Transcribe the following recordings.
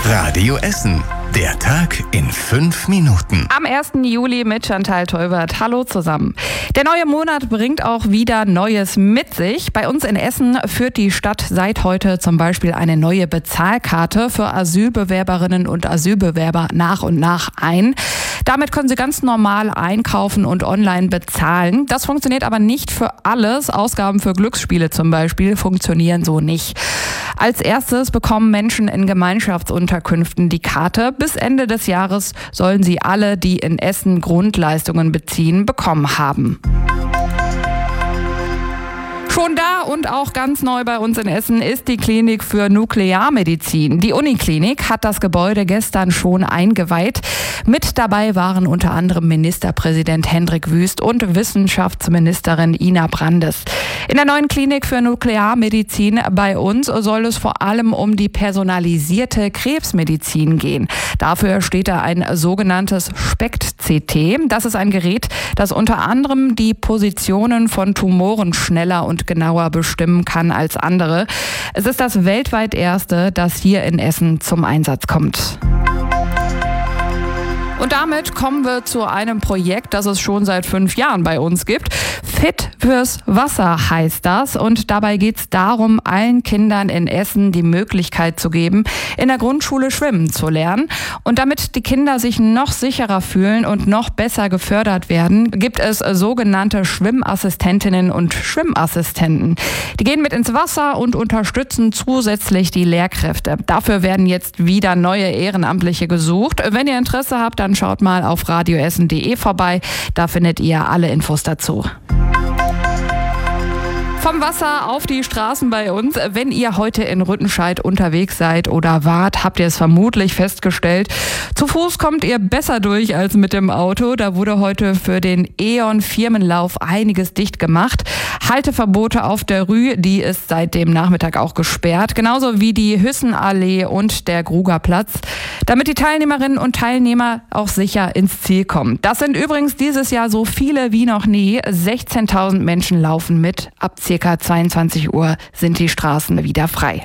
Radio Essen. Der Tag in 5 Minuten. Am 1. Juli mit Chantal Teubert. Hallo zusammen. Der neue Monat bringt auch wieder Neues mit sich. Bei uns in Essen führt die Stadt seit heute zum Beispiel eine neue Bezahlkarte für Asylbewerberinnen und Asylbewerber nach und nach ein. Damit können sie ganz normal einkaufen und online bezahlen. Das funktioniert aber nicht für alles. Ausgaben für Glücksspiele zum Beispiel funktionieren so nicht. Als erstes bekommen Menschen in Gemeinschaftsunterkünften die Karte. Bis Ende des Jahres sollen sie alle, die in Essen Grundleistungen beziehen, bekommen haben. Schon da und auch ganz neu bei uns in Essen ist die Klinik für Nuklearmedizin. Die Uniklinik hat das Gebäude gestern schon eingeweiht. Mit dabei waren unter anderem Ministerpräsident Hendrik Wüst und Wissenschaftsministerin Ina Brandes. In der neuen Klinik für Nuklearmedizin bei uns soll es vor allem um die personalisierte Krebsmedizin gehen. Dafür steht da ein sogenanntes SPECT-CT. Das ist ein Gerät, das unter anderem die Positionen von Tumoren schneller und genauer bestimmen kann als andere. Es ist das weltweit erste, das hier in Essen zum Einsatz kommt. Und damit kommen wir zu einem Projekt, das es schon seit 5 Jahren bei uns gibt. Fit fürs Wasser heißt das. Und dabei geht es darum, allen Kindern in Essen die Möglichkeit zu geben, in der Grundschule schwimmen zu lernen. Und damit die Kinder sich noch sicherer fühlen und noch besser gefördert werden, gibt es sogenannte Schwimmassistentinnen und Schwimmassistenten. Die gehen mit ins Wasser und unterstützen zusätzlich die Lehrkräfte. Dafür werden jetzt wieder neue Ehrenamtliche gesucht. Wenn ihr Interesse habt, dann schaut mal auf radioessen.de vorbei. Da findet ihr alle Infos dazu. Vom Wasser auf die Straßen bei uns. Wenn ihr heute in Rüttenscheid unterwegs seid oder wart, habt ihr es vermutlich festgestellt. Zu Fuß kommt ihr besser durch als mit dem Auto. Da wurde heute für den E.ON-Firmenlauf einiges dicht gemacht. Halteverbote auf der Rü, die ist seit dem Nachmittag auch gesperrt. Genauso wie die Hüssenallee und der Grugerplatz. Damit die Teilnehmerinnen und Teilnehmer auch sicher ins Ziel kommen. Das sind übrigens dieses Jahr so viele wie noch nie. 16.000 Menschen laufen mit. Ab ca. 22 Uhr sind die Straßen wieder frei.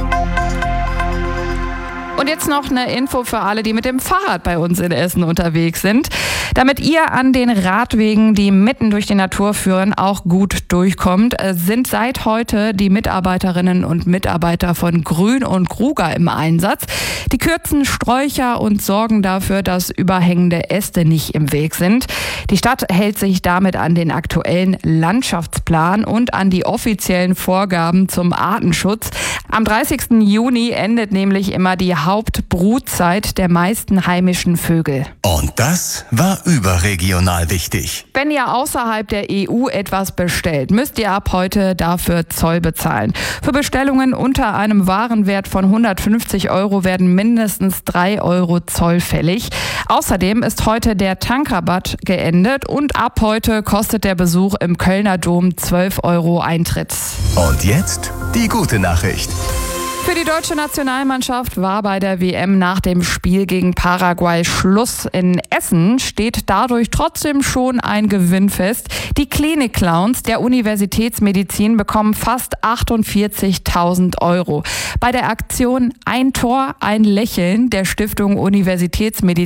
Und jetzt noch eine Info für alle, die mit dem Fahrrad bei uns in Essen unterwegs sind. Damit ihr an den Radwegen, die mitten durch die Natur führen, auch gut durchkommt, sind seit heute die Mitarbeiterinnen und Mitarbeiter von Grün und Gruger im Einsatz. Die kürzen Sträucher und sorgen dafür, dass überhängende Äste nicht im Weg sind. Die Stadt hält sich damit an den aktuellen Landschaftsplan und an die offiziellen Vorgaben zum Artenschutz. Am 30. Juni endet nämlich immer die Hauptbrutzeit der meisten heimischen Vögel. Und das war überregional wichtig. Wenn ihr außerhalb der EU etwas bestellt, müsst ihr ab heute dafür Zoll bezahlen. Für Bestellungen unter einem Warenwert von 150 € werden mindestens 3 € Zoll fällig. Außerdem ist heute der Tankrabatt geendet und ab heute kostet der Besuch im Kölner Dom 12 € Eintritt. Und jetzt die gute Nachricht. Für die deutsche Nationalmannschaft war bei der WM nach dem Spiel gegen Paraguay Schluss. In Essen steht dadurch trotzdem schon ein Gewinn fest. Die Klinik-Clowns der Universitätsmedizin bekommen fast 48.000 €. Bei der Aktion Ein Tor, ein Lächeln der Stiftung Universitätsmedizin